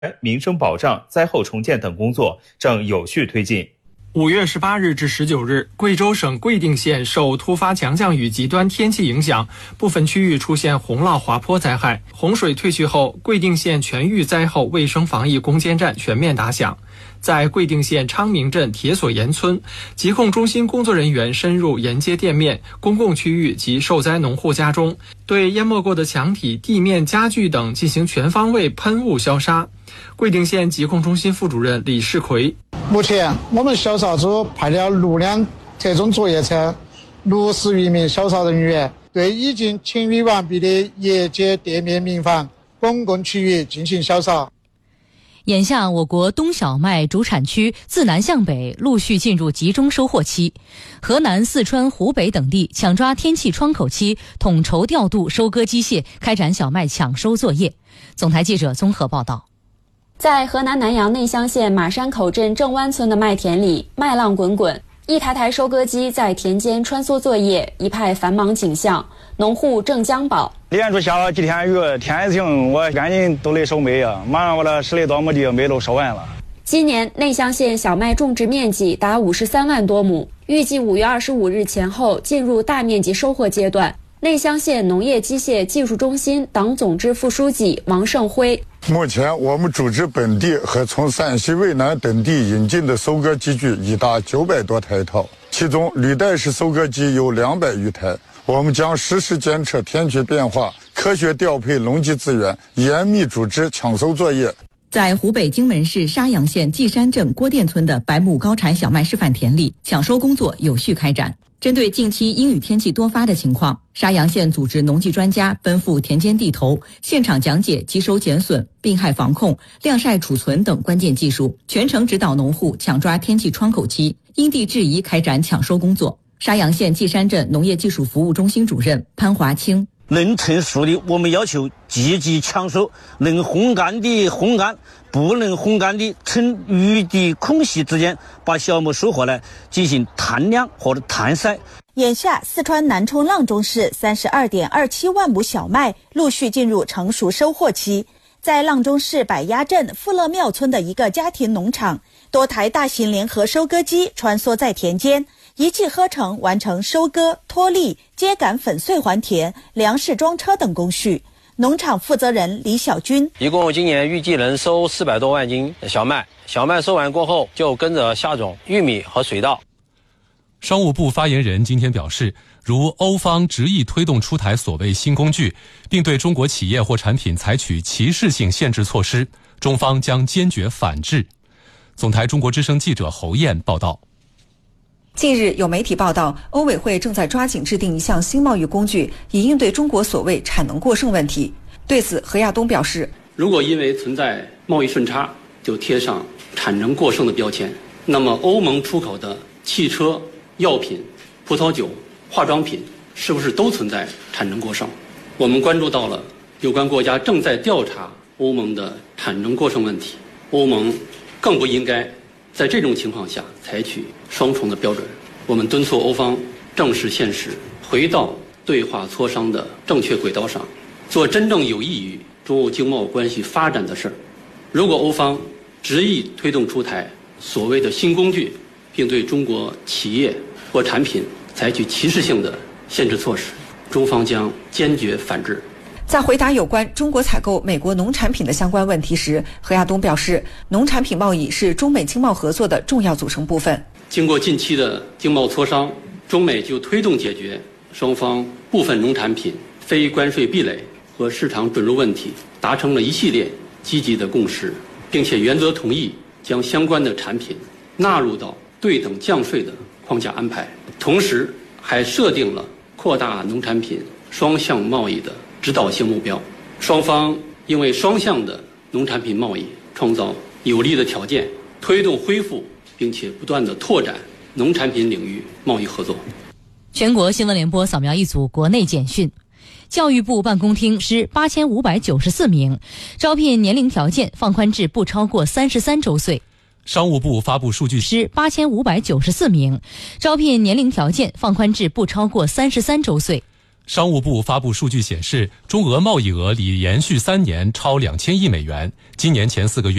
民生保障、灾后重建等工作正有序推进。 5月18日至19日，贵州省贵定县受突发强降雨极端天气影响，部分区域出现洪涝滑坡灾害。洪水退去后，贵定县全域灾后卫生防疫攻坚战全面打响。在贵定县昌明镇铁索岩村，疾控中心工作人员深入沿街店面、公共区域及受灾农户家中，对淹没过的墙体、地面、家具等进行全方位喷雾消杀。贵定县疾控中心副主任李世奎： 目前我们消杀组派了6辆特种作业车，60余名消杀人员，对已经清理完毕的业街、店面、民房、公共区域进行消杀。 眼下，我国冬小麦主产区自南向北陆续进入集中收获期，河南、四川、湖北等地抢抓天气窗口期，统筹调度收割机械，开展小麦抢收作业。总台记者综合报道。 在河南南阳内乡县马山口镇正湾村的麦田里，麦浪滚滚，一台台收割机在田间穿梭作业，一派繁忙景象。农户郑江宝： 连续下了几天雨，天一晴，我赶紧都得收麦呀！马上我的10来多亩地麦都收完了。 今年内乡县小麦种植面积达53万多亩，预计5月25日前后进入大面积收获阶段。内乡县农业机械技术中心党总支副书记王胜辉： 目前我们组织本地和从陕西渭南等地引进的收割机具已达900多台套，其中履带式收割机有200余台。我们将实时监测天气变化，科学调配农机资源，严密组织抢收作业。 在湖北荆门市沙洋县稷山镇郭店村的百亩高产小麦示范田里，抢收工作有序开展。针对近期阴雨天气多发的情况，沙洋县组织农技专家奔赴田间地头，现场讲解集收减损、病害防控、晾晒储存等关键技术，全程指导农户抢抓天气窗口期，因地制宜开展抢收工作。沙洋县稷山镇农业技术服务中心主任潘华清： 能成熟的我们要求积极抢收，能烘干的烘干，不能烘干的趁雨的空隙之间把小麦收获来进行摊晾或者摊晒。 眼下四川南充阆中市 32.27 万亩小麦陆续进入成熟收获期。在阆中市百鸭镇富乐庙村的一个家庭农场，多台大型联合收割机穿梭在田间，一气呵成完成收割、脱粒、秸秆粉碎还田、粮食装车等工序。农场负责人李小军： 一共今年预计能收400多万斤小麦，小麦收完过后就跟着下种玉米和水稻。 商务部发言人今天表示，如欧方执意推动出台所谓新工具，并对中国企业或产品采取歧视性限制措施，中方将坚决反制。总台中国之声记者侯燕报道。 近日有媒体报道，欧委会正在抓紧制定一项新贸易工具，以应对中国所谓产能过剩问题。对此，何亚东表示， 如果因为存在贸易顺差就贴上产能过剩的标签，那么欧盟出口的汽车、药品、葡萄酒、化妆品是不是都存在产能过剩？我们关注到了有关国家正在调查欧盟的产能过剩问题，欧盟更不应该在这种情况下采取双重的标准。我们敦促欧方正视现实，回到对话磋商的正确轨道上，做真正有益于中欧经贸关系发展的事儿。如果欧方执意推动出台所谓的新工具，并对中国企业或产品采取歧视性的限制措施，中方将坚决反制。 在回答有关中国采购美国农产品的相关问题时，何亚东表示，农产品贸易是中美经贸合作的重要组成部分。 经过近期的经贸磋商，中美就推动解决双方部分农产品非关税壁垒和市场准入问题达成了一系列积极的共识，并且原则同意将相关的产品纳入到对等降税的框架安排，同时还设定了扩大农产品双向贸易的指导性目标。双方应为双向的农产品贸易创造有利的条件，推动恢复并且不断地拓展农产品领域贸易合作。 全国新闻联播扫描一组国内简讯。教育部办公厅施8594名，招聘年龄条件放宽至不超过33周岁。 商务部发布数据， 施8594名，招聘年龄条件放宽至不超过33周岁。 商务部发布数据显示，中俄贸易额已连续3年超2000亿美元，今年前4个月